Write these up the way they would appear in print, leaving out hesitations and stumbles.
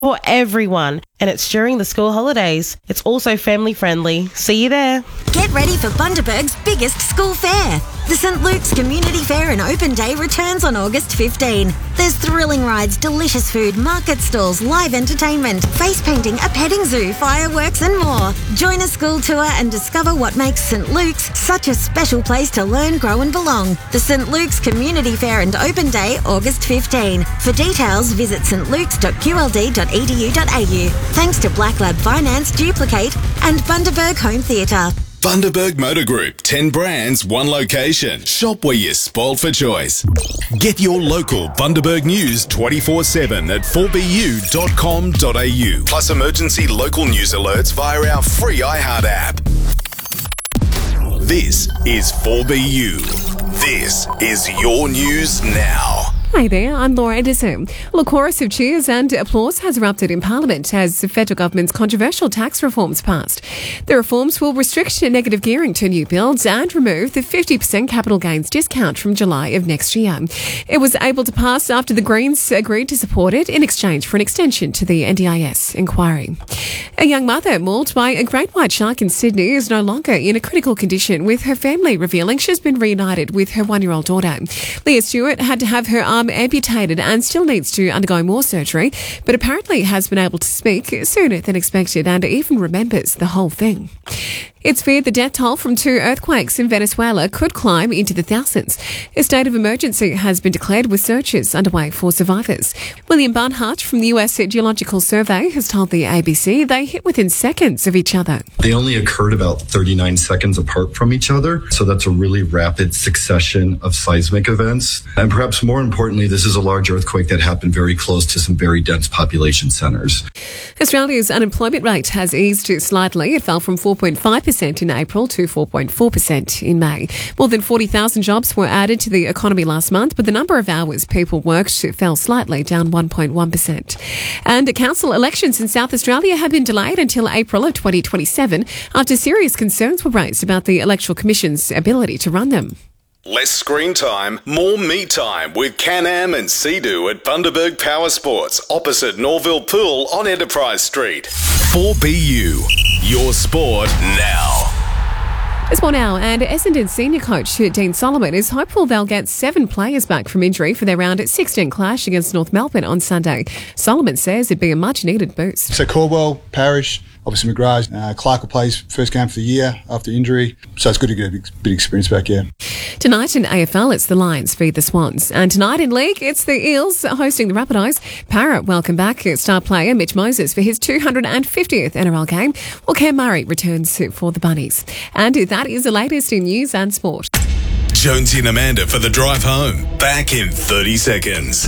for everyone, and it's during the school holidays. It's also family friendly. See you there. Get ready for Bundaberg's biggest school fair. The St Luke's Community Fair and Open Day returns on August 15. There's thrilling rides, delicious food, market stalls, live entertainment, face painting, a petting zoo, fireworks and more. Join a school tour and discover what makes St Luke's such a special place to learn, grow and belong. The St Luke's Community Fair and Open Day, August 15. For details, visit stlukes.qld.edu.au. Thanks to Black Lab Finance, Duplicate and Bundaberg Home Theatre. Bundaberg Motor Group, 10 brands, 1 location. Shop where you're spoiled for choice. Get your local Bundaberg news 24/7 at 4bu.com.au. Plus emergency local news alerts via our free iHeart app. This is 4BU. This is your news now. Hi there, I'm Laura Edison. A chorus of cheers and applause has erupted in Parliament as the federal government's controversial tax reforms passed. The reforms will restrict negative gearing to new builds and remove the 50% capital gains discount from July of next year. It was able to pass after the Greens agreed to support it in exchange for an extension to the NDIS inquiry. A young mother mauled by a great white shark in Sydney is no longer in a critical condition, with her family revealing she's been reunited with her 1-year-old daughter. Leah Stewart had to have her arm amputated and still needs to undergo more surgery, but apparently has been able to speak sooner than expected and even remembers the whole thing. It's feared the death toll from 2 earthquakes in Venezuela could climb into the thousands. A state of emergency has been declared with searches underway for survivors. William Barnhart from the US Geological Survey has told the ABC they hit within seconds of each other. They only occurred about 39 seconds apart from each other, so that's a really rapid succession of seismic events. And perhaps more importantly, this is a large earthquake that happened very close to some very dense population centres. Australia's unemployment rate has eased slightly. It fell from 4.5% in April to 4.4% in May. More than 40,000 jobs were added to the economy last month, but the number of hours people worked fell slightly, down 1.1%. And council elections in South Australia have been delayed until April of 2027 after serious concerns were raised about the Electoral Commission's ability to run them. Less screen time, more me time with Can-Am and Sea-Doo at Bundaberg Power Sports, opposite Norville Pool on Enterprise Street. 4BU, your sport now. It's more now, and Essendon senior coach Dean Solomon is hopeful they'll get 7 players back from injury for their round 16 clash against North Melbourne on Sunday. Solomon says it'd be a much-needed boost. So Caldwell, Parrish, obviously McGrath, Clark will play his first game for the year after injury, so it's good to get a bit of experience back, yeah. Tonight in AFL, it's the Lions v the Swans. And tonight in League, it's the Eels hosting the Rabbitohs. Para welcome back star player Mitch Moses for his 250th NRL game, while Cam Murray returns for the Bunnies. And that is the latest in news and sport. Jonesy and Amanda for the drive home. Back in 30 seconds.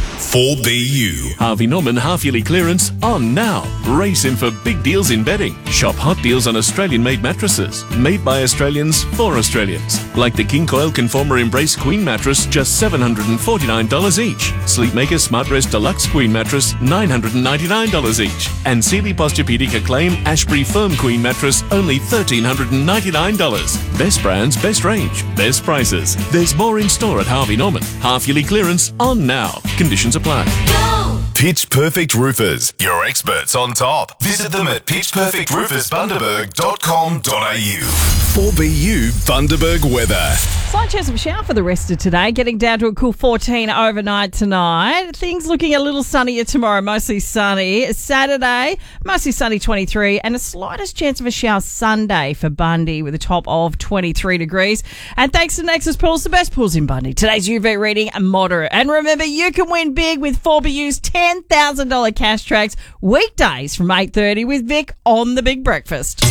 4BU. Harvey Norman half-yearly clearance on now. Race in for big deals in bedding. Shop hot deals on Australian-made mattresses. Made by Australians for Australians. Like the King Coil Conformer Embrace Queen mattress, just $749 each. Sleepmaker Smartrest Deluxe Queen mattress, $999 each. And Sealy Posturepedic Acclaim Ashbury Firm Queen mattress, only $1,399. Best brands, best range, best prices. There's more in store at Harvey Norman. Half-yearly clearance on now. Conditions apply. Go! Pitch Perfect Roofers, your experts on top. Visit them at pitchperfectroofersbundaberg.com.au. 4BU Bundaberg weather. Slight chance of a shower for the rest of today, getting down to a cool 14 overnight tonight. Things looking a little sunnier tomorrow, mostly sunny. Saturday, mostly sunny 23, and a slightest chance of a shower Sunday for Bundy with a top of 23 degrees. And thanks to Nexus Pools, the best pools in Bundy. Today's UV reading, moderate. And remember, you can win big with 4BU's $10,000 cash tracks weekdays from 8:30 with Vic on The Big Breakfast.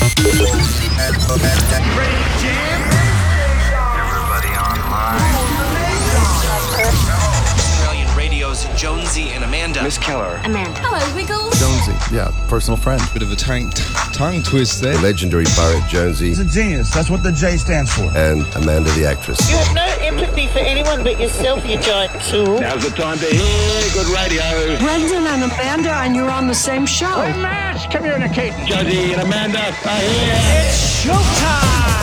Australian Radio's Jonesy and Amanda. Miss Keller. Amanda. Hello, Wiggles. Jonesy, yeah, personal friend. Bit of a tongue twist there. The legendary Barrett Jonesy. He's a genius. That's what the J stands for. And Amanda the actress. You have no empathy for anyone but yourself, you giant tool. Now's the time to hear good radio. Brendan and Amanda, and you're on the same show. Hey, Matt, communicate. Jonesy and Amanda are here. It's showtime!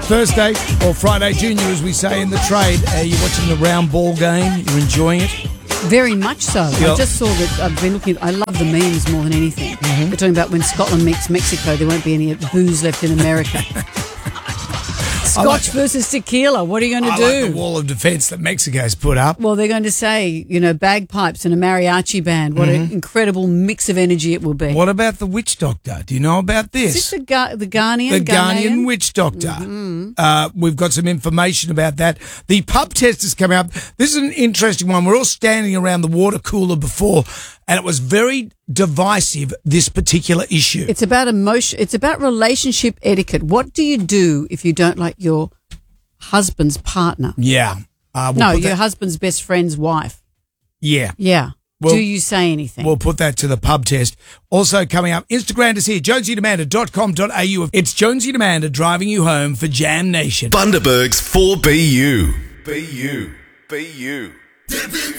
Thursday, or Friday Junior, as we say in the trade. You're watching the round ball game. You're enjoying it. Very much so. I Yep. just saw that. I've been looking. I love the memes more than anything. They're talking about when Scotland meets Mexico, there won't be any booze left in America. Scotch versus tequila. What are you going to do? Like the wall of defence that Mexico's put up. Well, they're going to say, bagpipes and a mariachi band. What an incredible mix of energy it will be. What about the witch doctor? Do you know about this? Is this the Ghanaian? The Ghanaian witch doctor. We've got some information about that. The pub test has come out. This is an interesting one. We're all standing around the water cooler before, and it was very divisive, this particular issue. It's about emotion. It's about relationship etiquette. What do you do if you don't like your husband's partner? Yeah. Your husband's best friend's wife. Yeah. Yeah. Well, do you say anything? We'll put that to the pub test. Also coming up, Instagram is here, jonesyandamanda.com.au. It's Jonesy and Amanda driving you home for Jam Nation. Bundaberg's 4BU. BU.